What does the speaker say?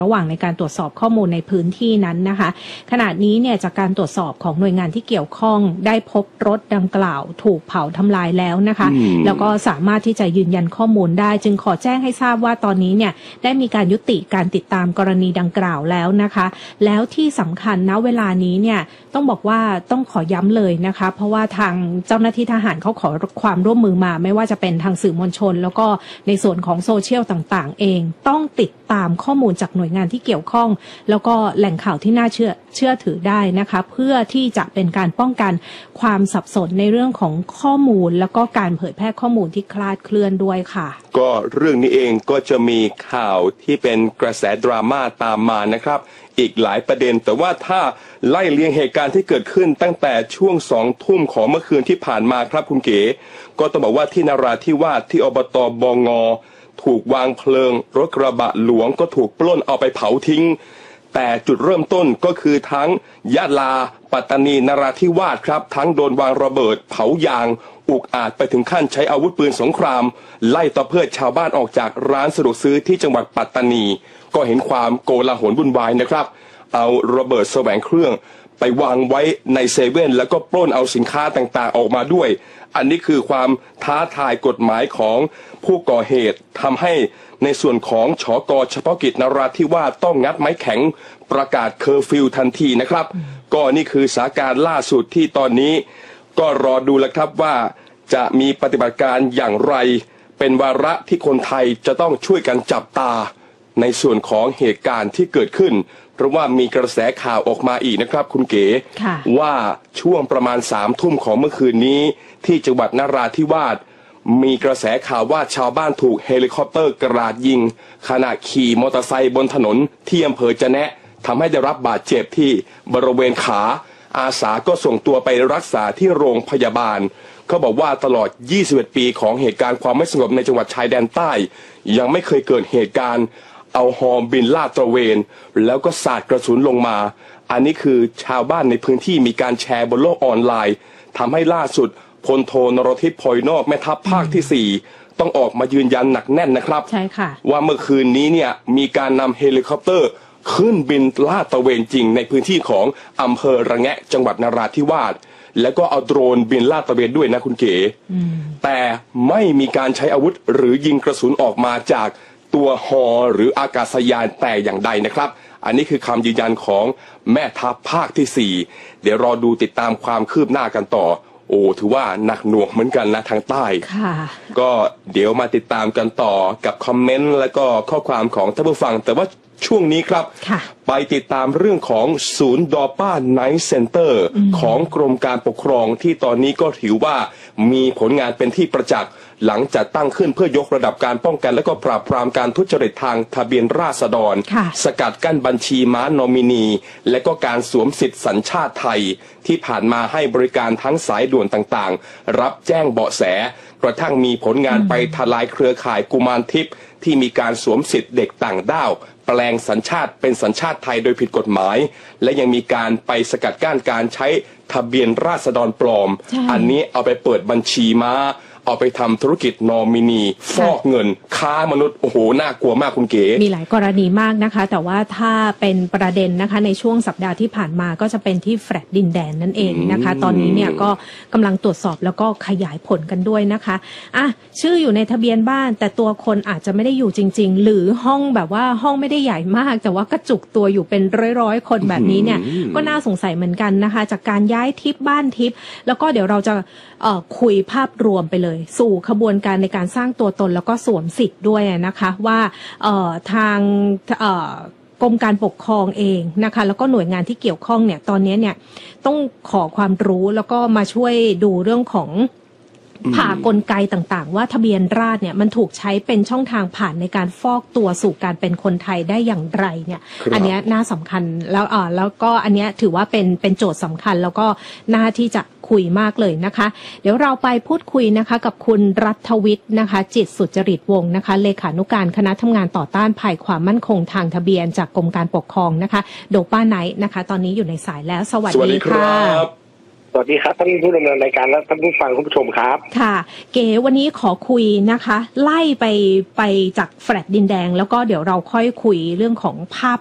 ระหว่างในการตรวจสอบข้อมูลในพื้นที่นั้นนะคะขณะนี้เนี่ยจากการตรวจสอบของหน่วยงานที่เกี่ยวข้องได้พบรถดังกล่าวถูกเผาทำลายแล้วนะคะแล้วก็สามารถที่จะยืนยันข้อมูลได้จึงขอแจ้งให้ทราบว่าตอนนี้เนี่ยได้มีการยุติการติดตามกรณีดังกล่าวแล้วนะคะแล้วที่สำคัญณเวลานี้เนี่ยต้องบอกว่าต้องขอย้ำเลยนะคะเพราะว่าทางเจ้าหน้าที่ทหารเขาขอความร่วมมือมาไม่ว่าจะเป็นทางสื่อมวลชนแล้วก็ในส่วนของโซเชียลต่างๆเองต้องติดตามข้อมูลจากหน่วยงานที่เกี่ยวข้องแล้วก็แหล่งข่าวที่น่าเชื่อถือได้นะคะเพื่อที่จะเป็นการป้องกันความสับสนในเรื่องของข้อมูลแล้วก็การเผยแพร่ข้อมูลที่คลาดเคลื่อนด้วยค่ะก็เรื่องนี้เองก็จะมีข่าวที่เป็นกระแสดราม่าตามมานะครับอีกหลายประเด็นแต่ว่าถ้าไล่เลียงเหตุการณ์ที่เกิดขึ้นตั้งแต่ช่วง2 ทุ่มของเมื่อคืนที่ผ่านมาครับคุณเก๋ก็ต้องบอกว่าที่นราธิวาสที่อบต.บง.ถูกวางเพลิงรถกระบะหลวงก็ถูกปล้นเอาไปเผาทิ้งแต่จุดเริ่มต้นก็คือทั้งยะลาปัตตานีนราธิวาสครับทั้งโดนวางระเบิดเผายางอุกอาจไปถึงขั้นใช้อาวุธปืนสงครามไล่ต่อเพื่อชาวบ้านออกจากร้านสะดวกซื้อที่จังหวัดปัตตานีก็เห็นความโกลาหลวุ่นวายนะครับเอาระเบิดแสวงเครื่องไปวางไว้ในเซเว่นแล้วก็ปล้นเอาสินค้าต่างๆออกมาด้วยอันนี้คือความท้าทายกฎหมายของผู้ก่อเหตุทำให้ในส่วนของชก.เฉพาะกิจนราธิวาสต้องงัดไม้แข็งประกาศเคอร์ฟิวทันทีนะครับก็นี่คือสถานการณ์ล่าสุดที่ตอนนี้ก็รอดูแล้วครับว่าจะมีปฏิบัติการอย่างไรเป็นวาระที่คนไทยจะต้องช่วยกันจับตาในส่วนของเหตุการณ์ที่เกิดขึ้นเพราะว่ามีกระแสข่าวออกมาอีกนะครับคุณเก๋ว่าช่วงประมาณ3 ทุ่มของเมื่อคืนนี้ที่จังหวัดนราธิวาสมีกระแสข่าวว่าชาวบ้านถูกเฮลิคอปเตอร์กราดยิงขณะขี่มอเตอร์ไซค์บนถนนที่อำเภอจะแนะทำให้ได้รับบาดเจ็บที่บริเวณขาอาสาก็ส่งตัวไปรักษาที่โรงพยาบาลเขาบอกว่าตลอด21 ปีของเหตุการณ์ความไม่สงบในจังหวัดชายแดนใต้ยังไม่เคยเกิดเหตุการณ์เอาฮอบินลาดตระเวนแล้วก็สาดกระสุนลงมาอันนี้คือชาวบ้านในพื้นที่มีการแชร์บนโลกออนไลน์ทำให้ล่าสุดพลโทนรทิพย์พลอยนอกแม่ทัพภาคที่4ต้องออกมายืนยันหนักแน่นนะครับใช่ค่ะว่าเมื่อคืนนี้เนี่ยมีการนำเฮลิคอปเตอร์ขึ้นบินลาดตระเวนจริงในพื้นที่ของอำเภอระแงะจังหวัดนราธิวาสแล้วก็เอาโดรนบินลาดตระเวนด้วยนะคุณเก๋แต่ไม่มีการใช้อาวุธหรือยิงกระสุนออกมาจากตัวฮอหรืออากาศยานแต่อย่างใดนะครับอันนี้คือคำยืนยันของแม่ทัพภาคที่4เดี๋ยวรอดูติดตามความคืบหน้ากันต่อโอ้ถือว่าหนักหน่วงเหมือนกันนะทางใต้ก็เดี๋ยวมาติดตามกันต่อกับคอมเมนต์และก็ข้อความของท่านผู้ฟังแต่ว่าช่วงนี้ครับไปติดตามเรื่องของศูนย์ดอป้าไนท์เซ็นเตอร์ของกรมการปกครองที่ตอนนี้ก็ถือว่ามีผลงานเป็นที่ประจักษ์หลังจากตั้งขึ้นเพื่อยกระดับการป้องกันและก็ปราบปรามการทุจริตทางทะเบียนราษฎรสกัดกั้นบัญชีม้านอมินีและก็การสวมสิทธิสัญชาติไทยที่ผ่านมาให้บริการทั้งสายด่วนต่างๆรับแจ้งเบาะแสกระทั่งมีผลงานไปทลายเครือข่ายกุมารทิพย์ที่มีการสวมสิทธิเด็กต่างด้าวแปลงสัญชาติเป็นสัญชาติไทยโดยผิดกฎหมายและยังมีการไปสกัดกั้นการใช้ทะเบียนราษฎรปลอมอันนี้เอาไปเปิดบัญชีม้าเอาไปทำธุรกิจนอมินีฟอกเงินค้ามนุษย์โอ้โหน่ากลัวมากคุณเก๋มีหลายกรณีมากนะคะแต่ว่าถ้าเป็นประเด็นนะคะในช่วงสัปดาห์ที่ผ่านมาก็จะเป็นที่แฟลตดินแดนนั่นเองนะคะตอนนี้เนี่ยก็กำลังตรวจสอบแล้วก็ขยายผลกันด้วยนะคะชื่ออยู่ในทะเบียนบ้านแต่ตัวคนอาจจะไม่ได้อยู่จริงๆหรือห้องแบบว่าห้องไม่ได้ใหญ่มากแต่ว่ากระจุกตัวอยู่เป็นร้อยๆคนแบบนี้เนี่ยก็น่าสงสัยเหมือนกันนะคะจากการย้ายทิพย์บ้านทิพย์แล้วก็เดี๋ยวเราจะคุยภาพรวมไปเลยสู่ขบวนการในการสร้างตัวตนแล้วก็สวมสิทธิ์ด้วยนะคะว่าทางกรมการปกครองเองนะคะแล้วก็หน่วยงานที่เกี่ยวข้องเนี่ยตอนนี้เนี่ยต้องขอความรู้แล้วก็มาช่วยดูเรื่องของผ่ากลไกต่างๆว่าทะเบียนราษฎร์เนี่ยมันถูกใช้เป็นช่องทางผ่านในการฟอกตัวสู่การเป็นคนไทยได้อย่างไรเนี่ยอันนี้น่าสำคัญแล้วก็อันนี้ถือว่าเป็นโจทย์สำคัญแล้วก็น่าที่จะคุยมากเลยนะคะเดี๋ยวเราไปพูดคุยนะคะกับคุณรัฐวิทย์นะคะจิตสุจริตวงศ์นะคะเลขานุการคณะทำงานต่อต้านภัยความมั่นคงทางทะเบียนจากกรมการปกครองนะคะโดป้าไนท์นะคะตอนนี้อยู่ในสายแล้วสวัสดีค่ะสวัสดีครับท่านผู้ดำเนินรายการและท่านผู้ฟังคุณผู้ชมครับค่ะเก๋วันนี้ขอคุยนะคะไล่ไปจากแฟลตดินแดงแล้วก็เดี๋ยวเราค่อยคุยเรื่องของภาพ